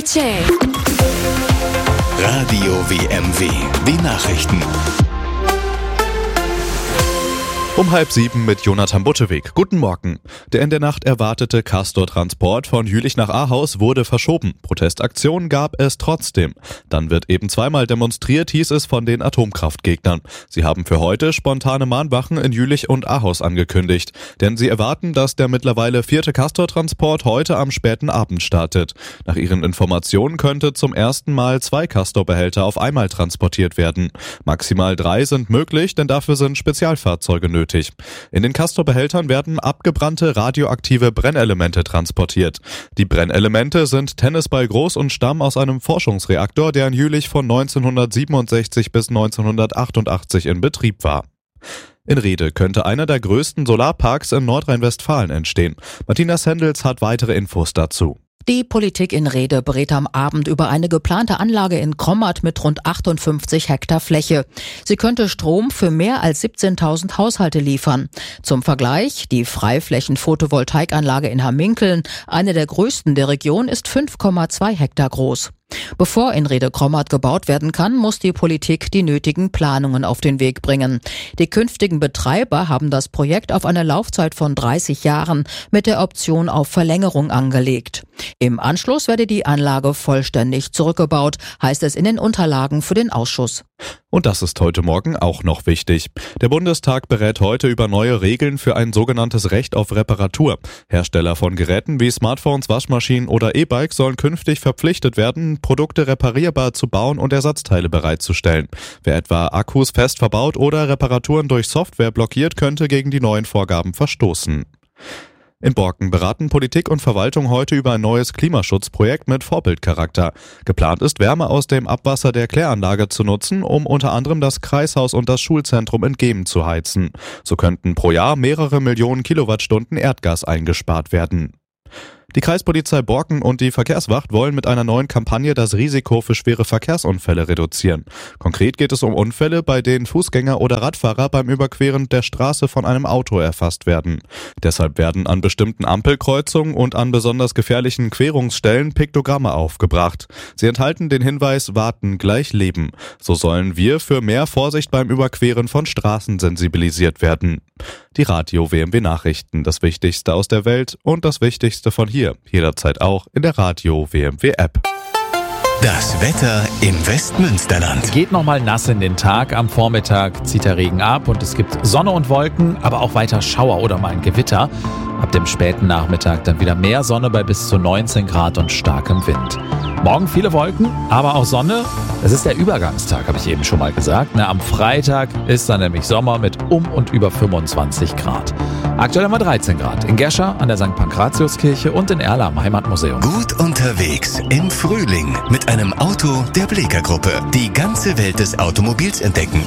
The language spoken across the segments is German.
Check. Radio WMW, die Nachrichten. Um 6:30 mit Jonathan Butteweg. Guten Morgen. Der in der Nacht erwartete Castor-Transport von Jülich nach Ahaus wurde verschoben. Protestaktionen gab es trotzdem. Dann wird eben zweimal demonstriert, hieß es von den Atomkraftgegnern. Sie haben für heute spontane Mahnwachen in Jülich und Ahaus angekündigt. Denn sie erwarten, dass der mittlerweile 4. Castor-Transport heute am späten Abend startet. Nach ihren Informationen könnte zum ersten Mal 2 Castor-Behälter auf einmal transportiert werden. Maximal 3 sind möglich, denn dafür sind Spezialfahrzeuge nötig. In den Castor-Behältern werden abgebrannte radioaktive Brennelemente transportiert. Die Brennelemente sind Tennisball groß und stammen aus einem Forschungsreaktor, der in Jülich von 1967 bis 1988 in Betrieb war. In Rhede könnte einer der größten Solarparks in Nordrhein-Westfalen entstehen. Martina Sendels hat weitere Infos dazu. Die Politik in Rhede berät am Abend über eine geplante Anlage in Krommatt mit rund 58 Hektar Fläche. Sie könnte Strom für mehr als 17.000 Haushalte liefern. Zum Vergleich, die Freiflächen-Photovoltaikanlage in Hamminkeln, eine der größten der Region, ist 5,2 Hektar groß. Bevor in Rhede-Krommatt gebaut werden kann, muss die Politik die nötigen Planungen auf den Weg bringen. Die künftigen Betreiber haben das Projekt auf eine Laufzeit von 30 Jahren mit der Option auf Verlängerung angelegt. Im Anschluss werde die Anlage vollständig zurückgebaut, heißt es in den Unterlagen für den Ausschuss. Und das ist heute Morgen auch noch wichtig. Der Bundestag berät heute über neue Regeln für ein sogenanntes Recht auf Reparatur. Hersteller von Geräten wie Smartphones, Waschmaschinen oder E-Bikes sollen künftig verpflichtet werden, Produkte reparierbar zu bauen und Ersatzteile bereitzustellen. Wer etwa Akkus fest verbaut oder Reparaturen durch Software blockiert, könnte gegen die neuen Vorgaben verstoßen. In Borken beraten Politik und Verwaltung heute über ein neues Klimaschutzprojekt mit Vorbildcharakter. Geplant ist, Wärme aus dem Abwasser der Kläranlage zu nutzen, um unter anderem das Kreishaus und das Schulzentrum in Gemen zu heizen. So könnten pro Jahr mehrere Millionen Kilowattstunden Erdgas eingespart werden. Die Kreispolizei Borken und die Verkehrswacht wollen mit einer neuen Kampagne das Risiko für schwere Verkehrsunfälle reduzieren. Konkret geht es um Unfälle, bei denen Fußgänger oder Radfahrer beim Überqueren der Straße von einem Auto erfasst werden. Deshalb werden an bestimmten Ampelkreuzungen und an besonders gefährlichen Querungsstellen Piktogramme aufgebracht. Sie enthalten den Hinweis „Warten gleich Leben". So sollen wir für mehr Vorsicht beim Überqueren von Straßen sensibilisiert werden. Die Radio WMW Nachrichten, das Wichtigste aus der Welt und das Wichtigste von hier. Jederzeit auch in der Radio WMW App. Das Wetter im Westmünsterland. Geht nochmal nass in den Tag. Am Vormittag zieht der Regen ab und es gibt Sonne und Wolken, aber auch weiter Schauer oder mal ein Gewitter. Ab dem späten Nachmittag dann wieder mehr Sonne bei bis zu 19 Grad und starkem Wind. Morgen viele Wolken, aber auch Sonne. Es ist der Übergangstag, habe ich eben schon mal gesagt. Am Freitag ist dann nämlich Sommer mit und über 25 Grad. Aktuell haben wir 13 Grad in Gescher an der St. Pankratiuskirche und in Erla am Heimatmuseum. Gut unterwegs im Frühling mit einem Auto der Bleeker Gruppe. Die ganze Welt des Automobils entdecken.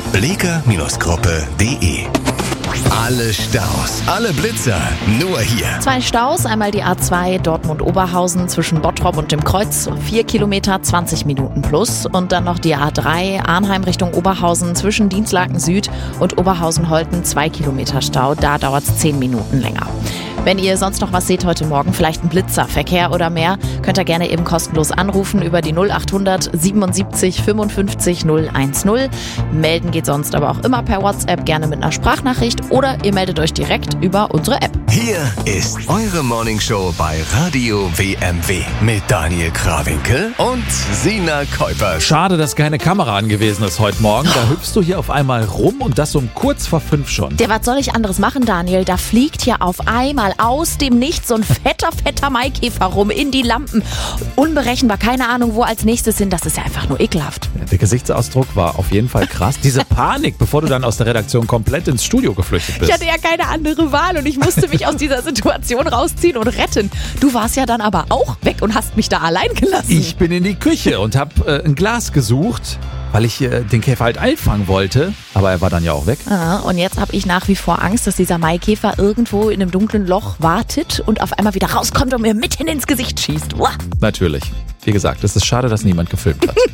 bleeker-gruppe.de. Alle Staus, alle Blitzer, nur hier. 2 Staus, einmal die A2 Dortmund-Oberhausen zwischen Bottrop und dem Kreuz, 4 Kilometer, 20 Minuten plus. Und dann noch die A3 Arnheim Richtung Oberhausen zwischen Dienstlaken Süd und Oberhausen-Holten, 2 Kilometer Stau, da dauert es 10 Minuten länger. Wenn ihr sonst noch was seht heute Morgen, vielleicht ein Blitzer, Verkehr oder mehr, könnt ihr gerne eben kostenlos anrufen über die 0800 77 55 010. Melden geht sonst aber auch immer per WhatsApp, gerne mit einer Sprachnachricht oder ihr meldet euch direkt über unsere App. Hier ist eure Morningshow bei Radio WMW mit Daniel Krawinkel und Sina Kuipers. Schade, dass keine Kamera angewiesen ist heute Morgen. Da hüpfst du hier auf einmal rum und das um kurz vor 5 schon. Ja, was soll ich anderes machen, Daniel? Da fliegt hier auf einmal aus dem Nichts so ein fetter Maikäfer rum in die Lampen. Unberechenbar, keine Ahnung, wo als nächstes sind. Das ist ja einfach nur ekelhaft. Der Gesichtsausdruck war auf jeden Fall krass. Diese Panik, bevor du dann aus der Redaktion komplett ins Studio geflüchtet bist. Ich hatte ja keine andere Wahl und ich musste mich aus dieser Situation rausziehen und retten. Du warst ja dann aber auch weg und hast mich da allein gelassen. Ich bin in die Küche und habe ein Glas gesucht, weil ich den Käfer halt einfangen wollte. Aber er war dann ja auch weg. Und jetzt habe ich nach wie vor Angst, dass dieser Maikäfer irgendwo in einem dunklen Loch wartet und auf einmal wieder rauskommt und mir mitten ins Gesicht schießt. Uah. Natürlich. Wie gesagt, es ist schade, dass niemand gefilmt hat.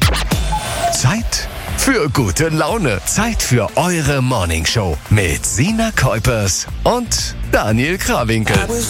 Zeit für gute Laune. Zeit für eure Morningshow mit Sina Kuipers und Daniel Krawinkel.